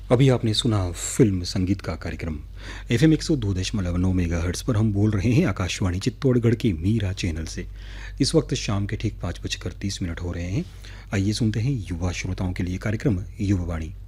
अभी आपने सुना फिल्म संगीत का कार्यक्रम एफएम 102.9 मेगाहर्ट्ज़ पर हम बोल रहे हैं आकाशवाणी चित्तौड़गढ़ के मीरा चैनल से। इस वक्त शाम के ठीक 5:30 हो रहे हैं। आइए सुनते हैं युवा श्रोताओं के लिए कार्यक्रम युवा वाणी।